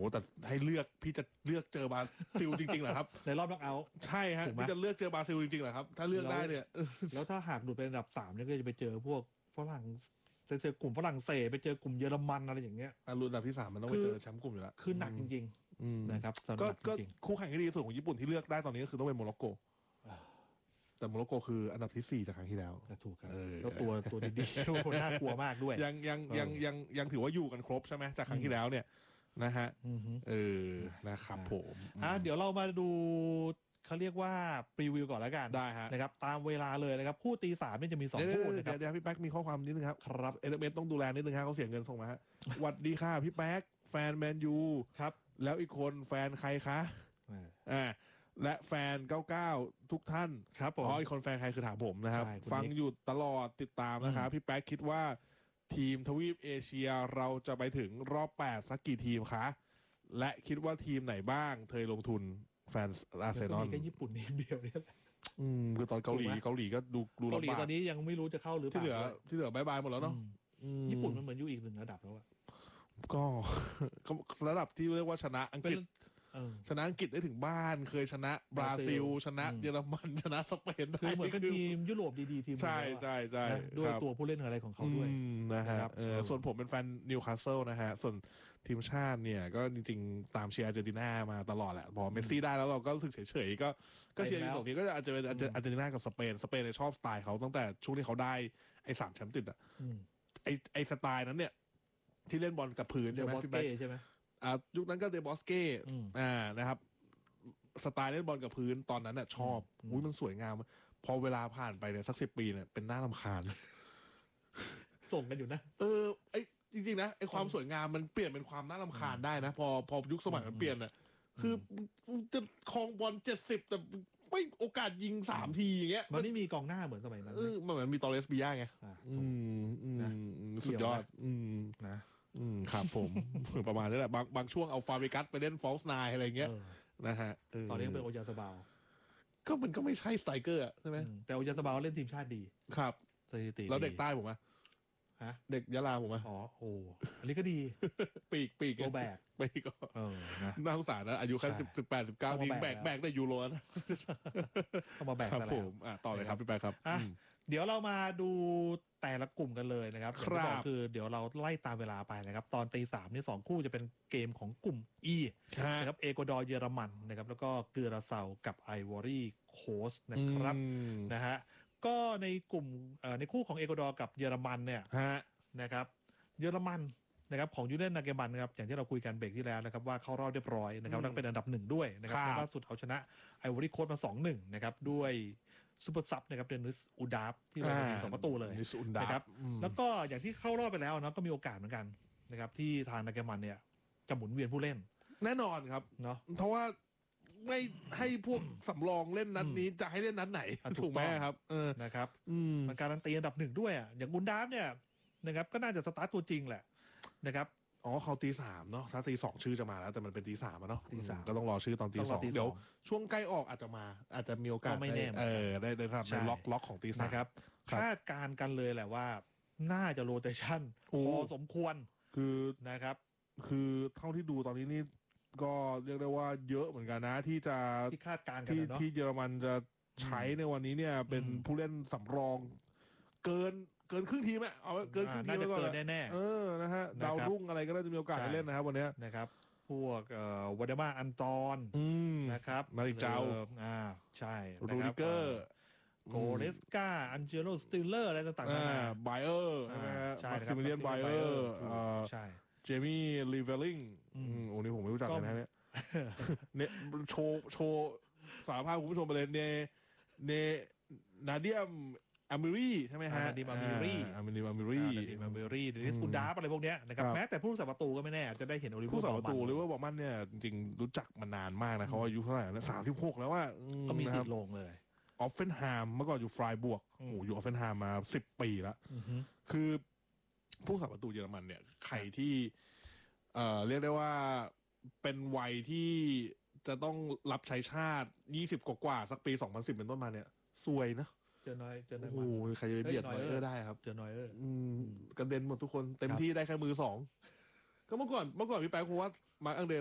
แต่ให้เลือกพี่จะเลือกเจอบราซิลจริงๆเหรอครับในรอบน็อกเอาท์ใช่ฮะพี่จะเลือกเจอบราซิลจริงๆเหรอครับถ้าเลือกได้เนี่ยแล้วถ้าหากหลุดเป็นอันดับ3เนี่ยก็จะไปเจอพวกฝรั่งเจอกลุ่มฝรั่งเศสไปเจอกลุ่มเยอรมันอะไรอย่างเงี้ยรุ่นอันดับที่3มันต้องไปเจอแชมป์กลุ่มอยู่แล้วคือหนักจริงๆนะครับก็คู่แข่งที่ดีสุดของญี่ปุ่นที่เลือกได้ตอนนี้ก็คือต้องเป็นโมร็อกโกแต่โมร็อกโกคืออันดับที่4จากครั้งที่แล้วถูกครับแล้วตัวดีๆทุกคนน่ากลัวมากด้วยยังถือว่าอยู่กันครบใช่ไหมจากครั้งที่แล้วเนี่ยนะฮะนะครับผมเดี๋ยวเรามาดูเขาเรียกว่าพรีวิวก่อนแล้วกันได้ฮะนะครับตามเวลาเลยนะครับคู่ตี3นี่จะมี2คู่นะครับเดี๋ยวพี่แป๊กมีข้อความนิดนึงครับSMS ต้องดูแลนิดนึงครับเขาเสียเงินส่งมาฮะสวัสดีค่ะพี่แป๊กแฟนแมนยูครับแล้วอีกคนแฟนใครคะและแฟน99ทุกท่านครับผมอีกคนแฟนใครคือถามผมนะครับฟังอยู่ตลอดติดตามนะครับพี่แป๊กคิดว่าทีมทวีปเอเชียเราจะไปถึงรอบ8สักกี่ทีมคะและคิดว่าทีมไหนบ้างเธอลงทุนแฟนอาร์เซนอลก็ญี่ปุ่นทีมเดียวเนี่ยคือตอนเกาหลีก็ดูเกาหลีตอนนี้ยังไม่รู้จะเข้าหรือเปล่าที่เหลือบายหมดแล้วเนาะญี่ปุ่นมันเหมือนอยู่อีกหนึ่งระดับแล้วอะก็ระดับที่เรียกว่าชนะอังกฤษชนะอังกฤษได้ถึงบ้านเคยชนะบราซิลชนะเยอรมันชนะสเปนได้คือเหมือนเป็นทีมยุโรปดีๆทีมใช่ด้วยตัวผู้เล่นอะไรของเขาด้วยนะครับส่วนผมเป็นแฟนนิวคาสเซิลนะฮะส่วนทีมชาติเนี่ยก็จริงๆตามเชียร์อาร์เจนตินามาตลอดแหละพอเมสซี่ได้แล้วเราก็รู้สึกเฉยๆก็เชียร์อยู่ตรงนี้ก็อาจจะเป็นอาร์เจนตินากับสเปนเนี่ยชอบสไตล์เขาตั้งแต่ช่วงที่เขาได้ไอ้3แชมป์ติดอ่ะไอ้สไตล์นั้นเนี่ยที่เล่นบอลกับพื้นใช่ไหมใช่ไหมยุคนั้นก็เดบอสเก้นะครับสไตล์เล่นบอลกับพื้นตอนนั้นน่ะชอบมันสวยงามพอเวลาผ่านไปเนี่ยสัก10 ปีเนี่ยเป็นน่ารำคาญส่งกันอยู่นะไอ้จริงๆนะไอ้ความสวยงามมันเปลี่ยนเป็นความน่ารำคาญได้นะพอยุคสมัยมันเปลี่ยนน่ะคือจะครองบอล70แต่ไม่โอกาสยิง3ทีอย่างเงี้ยมันไม่มีกองหน้าเหมือนสมัยนั้นมันเหมือนมีตอเรสบิย่าไงสุดยอดนะครับผมประมาณนี้แหละบางช่วงเอาฟาเบกัสไปเล่นฟอลส์ไนน์อะไรเงี้ยนะฮะตอนนี้เป็นโอยาสบาวก็มันก็ไม่ใช่สไตรเกอร์ใช่ไหมแต่โอยาสบาวเล่นทีมชาติดีครับสถิติแล้วเด็กใต้ผมเด็กยะลาผมอันนี้ก็ดีปีกโกแบกปีกก็น่าสงสารนะอายุแค่18-19ทีแบกได้ยูโรนะต้องมาแบกครับผมต่อเลยครับพี่แป๊กครับเดี๋ยวเรามาดูแต่ละกลุ่มกันเลยนะครับอย่างที่บอกคือเดี๋ยวเราไล่ตามเวลาไปนะครับตอนตี 3นี่2คู่จะเป็นเกมของกลุ่ม E นะครับเอกวาดอร์เยอรมันนะครับแล้วก็เกลือราเซากับไอวอรี่โคสต์นะครับนะฮะก็ในกลุ่มในคู่ของเอกวาดอร์กับเยอรมันเนี่ยนะครับเยอรมันนะครับของยูเนนนาเกมันนะครับอย่างที่เราคุยกันเบรกที่แล้วนะครับว่าเข้ารอบเรียบร้อยนะครับแล้วเป็นอันดับ1ด้วยนะครับล่าสุดเอาชนะไอวอรี่โคสต์มา 2-1 นะครับด้วยซูเปอร์ซับนะครับเดนิสอูดาฟที่เรายิง2 ประตูเลยนะครับแล้วก็อย่างที่เข้ารอบไปแล้วนะก็มีโอกาสเหมือนกันนะครับที่ทางนาเกมันเนี่ยจะหมุนเวียนผู้เล่นแน่นอนครับเนาะเพราะว่าไม่ให้พวกสำรองเล่นนัดนี้จะให้เล่นนัดไหนถูกไหมครับนะครับมันการันตีอันดับ1ด้วยอ่ะอย่างอูดาฟเนี่ยนะครับก็น่าจะสตาร์ทตัวจริงแหละนะครับเขาตี 3เนาะถ้าตี 2ชื่อจะมาแล้วแต่มันเป็นตี 3เนาะตี 3 ก็ต้องรอชื่อตอนตี 2เดี๋ยวช่วงใกล้ออกอาจจะมีโอกาสไม่แน่ได้ทำในล็อกของตี 3 นะครับคาดการณ์กันเลยแหละว่าน่าจะโรเตชั่นพอสมควรคือนะครับคือเท่าที่ดูตอนนี้นี่ก็เรียกได้ว่าเยอะเหมือนกันนะที่คาดการณ์กันเนาะที่เยอรมันจะใช้ในวันนี้เนี่ยเป็นผู้เล่นสำรองเกินครึ่งทีมอ่ะเอาเกินครึ่งทีมไปก่อนแน่ๆนะฮะดาวรุ่งอะไรก็น่าจะมีโอกาสเล่นนะครับวันนี้นะครับพวกวาเดมาอันตอนนะครับมาริเจ้าใช่รูดิเกอร์โกเรสกาอันเจโรสติลเลอร์อะไรต่างๆไบเออร์มาซิมิเลียนไบเออร์ใช่เจมี่ลีเวลลิงโอ้นี่ผมไม่รู้จักเลยนะเนี่ยโชว์สารภาพคุณผู้ชมไปเลยเนนาเดียมอามิรีใช่ไหมฮะนาดีมอามิรีเดนิสอูดาฟอะไรพวกนี้นะครับแม้แต่ผู้รักษาประตูก็ไม่แน่จะได้เห็นโอลิเวอร์ผู้รักษาประตูหรือว่าบอมันเนี่ยจริงๆรู้จักมานานมากนะเขาอายุเท่าไหร่นะ36แล้วว่าก็มีสิทธิ์ลงเลยออฟเฟนไฮม์เมื่อก่อนอยู่ฟรายบวกอยู่ออฟเฟนไฮม์มา10 ปีแล้วคือผู้รักษาประตูเยอรมันเนี่ยใครที่เรียกได้ว่าเป็นวัยที่จะต้องรับใช้ชาติ20 กว่าสักปี2010เป็นต้นมาเนี่ยซวยนะเจอน้อยโอ้ใครจะไปเบียดนอยเออร์ได้ครับเจอน้อยกระเด็นหมดทุกคนเต็มที่ได้แค่มือ2ก็เมื่อก่อนพี่แป๊กคงว่ามาร์คอังเด